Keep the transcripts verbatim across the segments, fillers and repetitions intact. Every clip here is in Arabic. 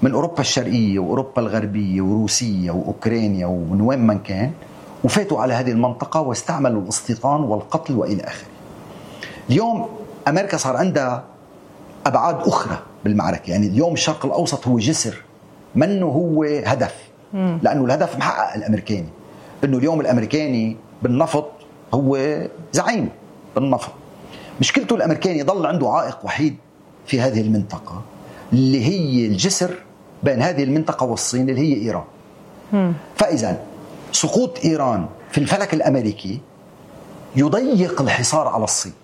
من أوروبا الشرقية وأوروبا الغربية وروسيا وأوكرانيا ومن وين من كان، وفاتوا على هذه المنطقة واستعملوا الاستيطان والقتل وإلى آخره. اليوم أمريكا صار عندها أبعاد أخرى بالمعركة. يعني اليوم الشرق الأوسط هو جسر منه هو هدف، لأنه الهدف محقق الأمريكاني، أنه اليوم الأمريكاني بالنفط هو زعيم بالنفط. مشكلته الأمريكاني ضل عنده عائق وحيد في هذه المنطقة اللي هي الجسر بين هذه المنطقة والصين اللي هي إيران. فإذا سقوط إيران في الفلك الأمريكي يضيق الحصار على الصين.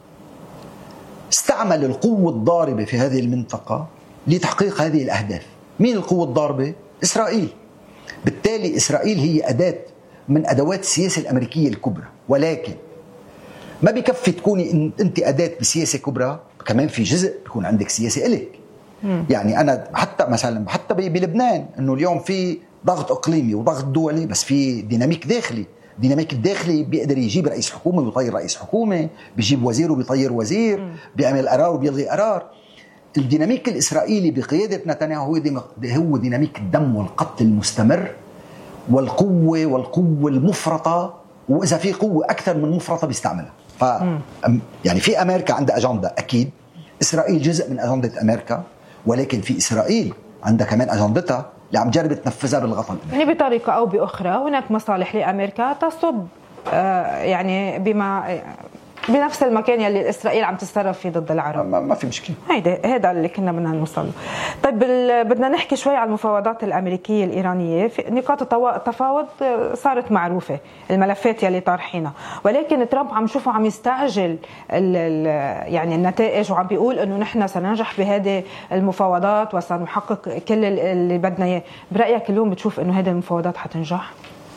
استعمل القوة الضاربة في هذه المنطقة لتحقيق هذه الأهداف. مين القوة الضاربة؟ إسرائيل. بالتالي إسرائيل هي أداة من أدوات السياسة الأمريكية الكبرى، ولكن ما بكفي تكوني أنت أداة بسياسة كبرى، كمان في جزء بيكون عندك سياسة إلك. يعني أنا حتى مثلا حتى بلبنان أنه اليوم في ضغط إقليمي وضغط دولي، بس في ديناميك داخلي. ديناميك الداخلي بيقدر يجيب رئيس حكومة ويطير رئيس حكومة، بيجيب وزير وبيطير وزير، بيعمل قرار وبيلغي قرار. الديناميك الإسرائيلي بقيادة نتنياهو هو ديناميك الدم والقتل المستمر والقوة والقوة المفرطة، وإذا في قوة أكثر من مفرطة بيستعملها. ف يعني في أمريكا عندها أجندة، أكيد إسرائيل جزء من أجندة أمريكا، ولكن في إسرائيل عندها كمان أجندتها اللي عم جرب تنفذها بالغطاء. يعني بطريقة أو بأخرى هناك مصالح لأمريكا تصب يعني بما بنفس المكان يلي إسرائيل عم تتصرف فيه ضد العرب. ما, ما في مشكلة. هيدا هذا اللي كنا بدنا نوصل. طيب بدنا نحكي شوي عن المفاوضات الأمريكية الإيرانية. في نقاط التفاوض صارت معروفة، الملفات يلي طارحينها، ولكن ترامب عم شوفه عم يستعجل ال ال يعني النتائج، وعم بيقول إنه نحن سننجح بهذه المفاوضات وسنحقق كل اللي بدنا إياه. برأيك اليوم بتشوف إنه هذه المفاوضات حتنجح؟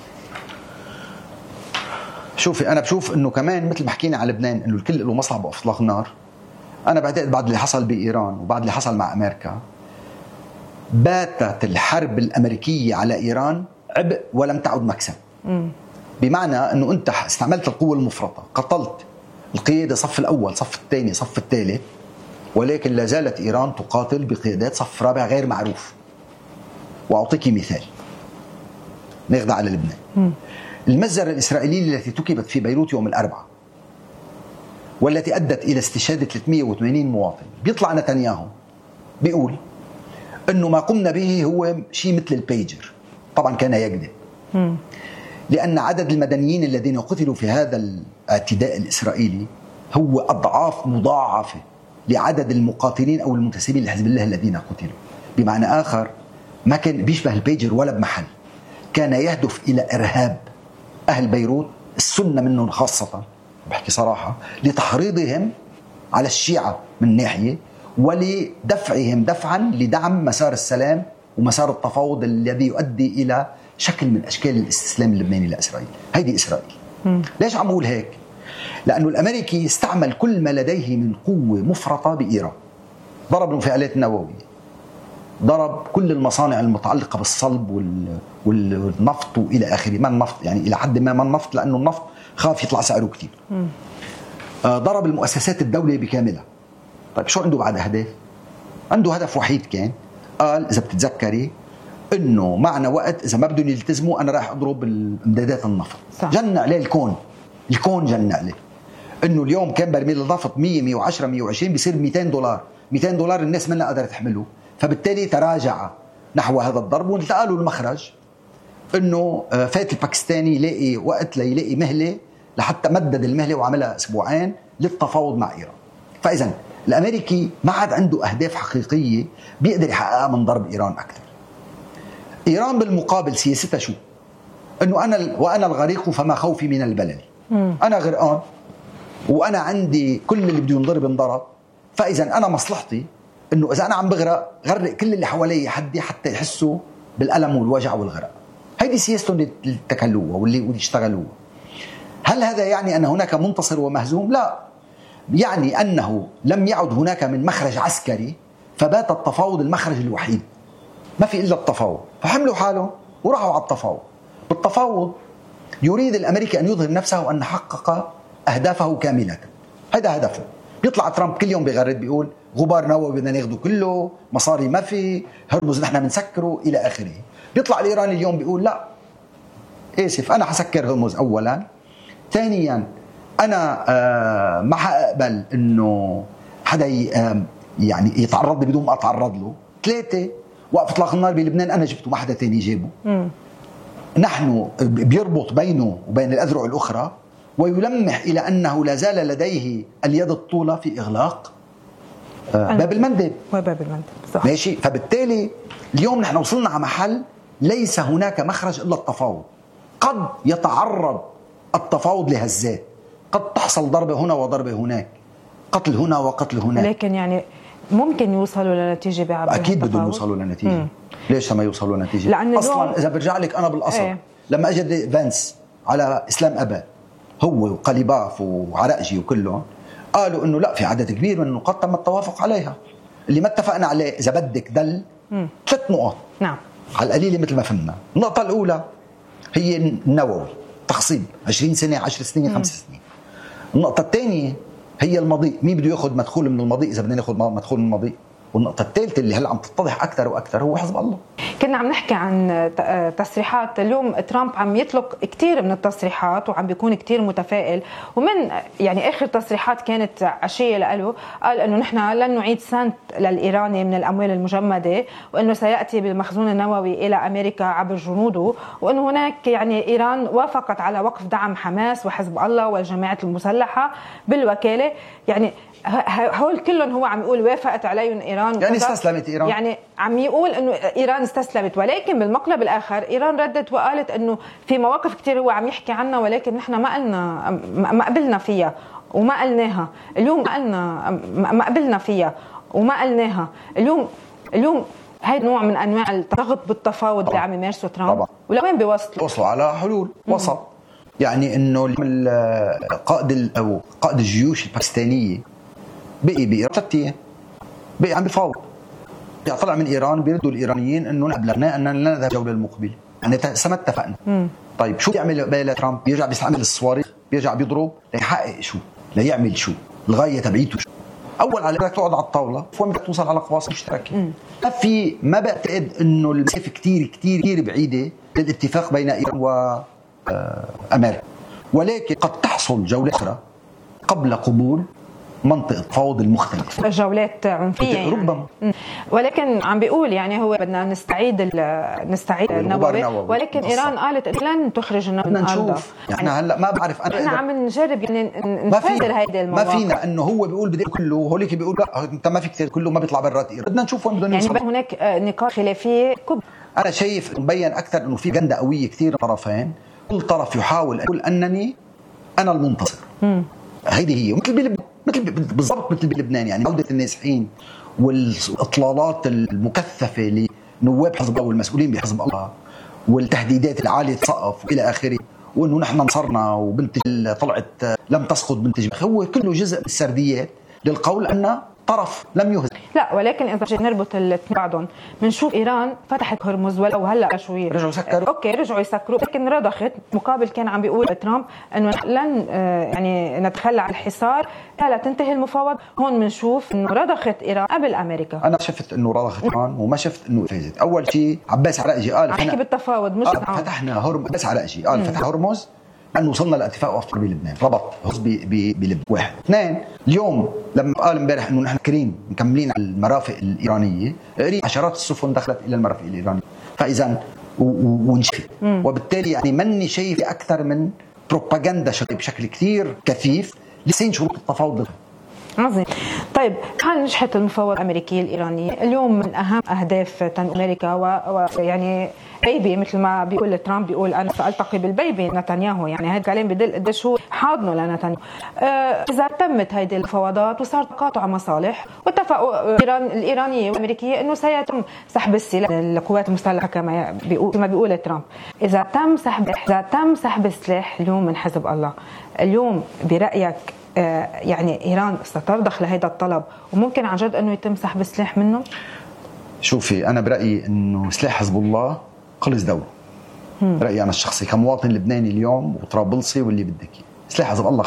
شوفي، أنا بشوف إنه كمان مثل ما حكينا على لبنان إنه الكل له مصلحة بإطلاق النار. أنا بعتقد بعد اللي حصل بإيران وبعد اللي حصل مع أمريكا، باتت الحرب الأمريكية على إيران عبء ولم تعد مكسب. م. بمعنى إنه أنت استعملت القوة المفرطة، قتلت القيادة صف الأول صف الثاني صف الثالث، ولكن لا زالت إيران تقاتل بقيادات صف رابع غير معروف. وأعطيك مثال ناخذ على لبنان. م. المجزرة الإسرائيلية التي تكبت في بيروت يوم الأربعاء والتي أدت إلى استشهاد ثلاثمئة وثمانين مواطن، بيطلع نتنياهو بيقول أنه ما قمنا به هو شيء مثل البيجر. طبعا كان يكذب، لأن عدد المدنيين الذين قتلوا في هذا الاعتداء الإسرائيلي هو أضعاف مضاعفة لعدد المقاتلين أو المنتسبين لحزب الله الذين قتلوا. بمعنى آخر ما كان بيشبه البيجر ولا بمحل، كان يهدف إلى إرهاب أهل بيروت، السنة منهم خاصة، بحكي صراحة، لتحريضهم على الشيعة من ناحية، ولدفعهم دفعا لدعم مسار السلام ومسار التفاوض الذي يؤدي إلى شكل من أشكال الاستسلام اللبناني لإسرائيل. هيدي إسرائيل. م. ليش عم أقول هيك؟ لأنه الأمريكي استعمل كل ما لديه من قوة مفرطة بإيران. ضرب المفاعلات النووية، ضرب كل المصانع المتعلقة بالصلب والنفط وإلى آخره. ما النفط يعني إلى حد ما ما النفط، لأنه النفط خاف يطلع سعره كتير. آه ضرب المؤسسات الدولية بكاملها. طيب شو عنده بعد أهداف؟ عنده هدف وحيد، كان قال إذا بتتذكري إنه معنا وقت، إذا ما بدهم يلتزموا أنا راح أضرب إمدادات النفط. جن عليه الكون، الكون جن عليه إنه اليوم كان برميل النفط مية مية وعشرة مية وعشرين بيصير مئتين دولار. مئتين دولار الناس منها قدرت تحمله، فبالتالي تراجع نحو هذا الضرب، والتقى له المخرج انه فات الباكستاني يلاقي وقت ليلاقي مهله، لحتى مدد المهله وعملها اسبوعين للتفاوض مع ايران. فاذا الامريكي ما عاد عنده اهداف حقيقيه بيقدر يحققها من ضرب ايران اكثر. ايران بالمقابل سياستها شو؟ انه انا وانا الغريق فما خوفي من البلل. انا غرقان وانا عندي كل اللي بده ينضرب انضرب، فاذا انا مصلحتي انه اذا انا عم بغرق غرق كل اللي حوالي حدي حتى يحسوا بالالم والوجع والغرق. هيدي سياستهم اللي اتكلوها واللي اشتغلوها. هل هذا يعني ان هناك منتصر ومهزوم؟ لا، يعني انه لم يعد هناك من مخرج عسكري، فبات التفاوض المخرج الوحيد، ما في الا التفاوض، فحملوا حالهم وراحوا على التفاوض. بالتفاوض يريد الامريكي ان يظهر نفسه وان حقق اهدافه كامله، هذا هدفه. بيطلع ترامب كل يوم بيغرد بيقول غبار نووي بدنا ناخده كله، مصاري ما في، هرمز نحن بنسكره الى اخره. بيطلع الايراني اليوم بيقول لا اسف انا حسكر هرمز اولا، ثانيا انا آه ما حقبل انه حدا يعني يتعرض لي بدون ما اتعرض له، ثلاثه وقف اطلاق النار بلبنان انا جبته ما حدا ثاني جابه. م. نحن بيربط بينه وبين الاذرع الاخرى ويلمح الى انه لا زال لديه اليد الطولة في اغلاق آه باب المندب وباب المندب صح. ماشي. فبالتالي اليوم نحن وصلنا على محل ليس هناك مخرج الا التفاوض. قد يتعرض التفاوض لهزات، قد تحصل ضربه هنا وضربه هناك، قتل هنا وقتل هناك، لكن يعني ممكن يوصلوا لنتيجه بعد اكيد بدهم يوصلوا لنتيجه. مم. ليش ما يوصلوا لنتيجه؟ لأن اصلا اذا برجع لك انا بالاصل ايه؟ لما اجى فانس على اسلام اباد هو وقليباف وعرقجي وكلهم قالوا انه لا في عدد كبير من النقاط تم التوافق عليها، اللي ما اتفقنا عليه اذا بدك دل ثلاث نقاط. نعم على القليله مثل ما فهمنا. النقطه الاولى هي النووي تخصيب عشرين سنة عشر سنين خمس سنين. النقطه الثانيه هي المضيء، مين بده ياخذ مدخول من المضيء اذا بدنا ناخذ مدخول من المضيء. والنقطة الثالثة اللي هلا عم تتضح أكثر وأكثر هو حزب الله. كنا عم نحكي عن تصريحات اليوم، ترامب عم يطلق كثير من التصريحات وعم بيكون كثير متفائل، ومن يعني آخر تصريحات كانت عشية له قال إنه نحن لن نعيد سنت للإيراني من الأموال المجمدة، وإنه سيأتي بالمخزون النووي إلى أمريكا عبر جنوده، وإنه هناك يعني إيران وافقت على وقف دعم حماس وحزب الله والجماعات المسلحة بالوكالة. يعني هول كلهم هو عم يقول وافقت عليهم إيران، يعني استسلمت إيران، يعني عم يقول إنه إيران استسلمت. ولكن بالمقلب الآخر إيران ردت وقالت إنه في مواقف كتير هو عم يحكي عنها ولكن نحن ما قلنا ما قبلنا فيها وما قلناها. اليوم ما قلنا ما قبلنا فيها وما قلناها. اليوم اليوم هاي نوع من أنواع الضغط بالتفاوض اللي عم يمارسه ترامب. ولوين بيوصلوا؟ وصلوا على حلول وسط. يعني إنه قائد أو قائد الجيوش الباكستانية بقي بإيران ثلاث أيام بقي عم بيفاوض. يعني طلع من إيران بيردوا الإيرانيين إنه نبلغنا أننا لا نذهب الجولة المقبلة، يعني سما اتفقنا. طيب شو بيعمل بقى ترامب؟ بيرجع بيستعمل الصواريخ، بيرجع بيضرب ليحقق شو؟ ليعمل شو؟ الغاية تبعيته شو؟ أول على بدك تقعد على الطاولة وين بدك توصل على قواصم مشتركة. ما في ما بعتقد إنه المسافة كتير كتير كتير بعيدة للاتفاق بين إيران وأمريكا، ولكن قد تحصل جولة أخرى قبل قبول منطقة تفاوض المختلفة، جولات عنفية يعني. ربما. ولكن عم بيقول يعني هو بدنا نستعيد نستعيد النووي، ولكن إيران قالت لن تخرج النووي. بدنا نشوف يعني هلا ما بعرف أنا احنا عم نجرب يعني نفسر هيدا الموضوع. ما فينا إنه هو بيقول بدي كله وهوليك بيقول لا أنت ما فيك كله ما بيطلع برات إيران. بدنا نشوف وين بدنا نوصل. يعني هناك نقاط خلافية كبرى. أنا شايف مبين أكثر إنه في جندة قوية كثير طرفين، كل طرف يحاول أن يقول أنني أنا المنتصر. هيدي هي مثل بلبنان، مثل بالضبط مثل بلبنان. يعني عودة النازحين والإطلالات المكثفة لنواب حزب الله والمسؤولين بحزب الله والتهديدات العالية السقف وإلى آخره، وإنه نحن نصرنا وبنت طلعت لم تسقط بنت جبل، هو كله جزء من السرديات للقول أن طرف لم يهزم. لا ولكن اذا نربط الاثنين بعضهم بنشوف ايران فتحت هرمز ولو هلا شوي رجعوا يسكروا، اوكي رجعوا يسكروا، لكن رضخت. مقابل كان عم بيقول ترامب انه لن يعني نتخلى عن الحصار لا تنتهي المفاوض. هون بنشوف انه رضخت ايران قبل امريكا. انا شفت انه رضخت ايران وما شفت انه فازت. اول شيء عباس عرقجي قال احكي بالتفاوض مش آه فتحنا هرمز. عباس عرقجي قال فتح هرمز أن وصلنا لاتفاق وفق بلبنان، ربط هرمز بلبنان. واحد اثنين، اليوم لما قال امبارح انه نحن كريم مكملين على المرافق الايرانيه، قريب عشرات السفن دخلت الى المرافق الايرانيه، فاذا ونشفت. وبالتالي يعني مني شايف اكثر من بروباغندا بشكل كثير كثيف لسين شروط التفاوض. عظيم. طيب هل نجحت المفاوضات الامريكيه الايرانيه؟ اليوم من اهم اهداف امريكا ويعني بيبي مثل ما بيقول ترامب، بيقول انا سالتقي بالبيبي نتنياهو، يعني هذا الكلام بدل قديش هو حاضنه لنتنياهو. آه اذا تمت هذه المفاوضات وصار تقاطع مصالح واتفقوا ايران الايرانيه والامريكيه انه سيتم سحب السلاح للقوات المسلحه كما بيقول كما بيقول ترامب، اذا تم سحب اذا تم سحب السلاح اليوم من حزب الله، اليوم برايك آه يعني ايران سترضخ لهذا الطلب وممكن عن جد انه يتم سحب السلاح منه؟ شوفي انا برايي انه سلاح حزب الله خلص دوره. رأيي أنا الشخصي كمواطن لبناني اليوم وطرابلسي واللي بدك، سلاح حزب الله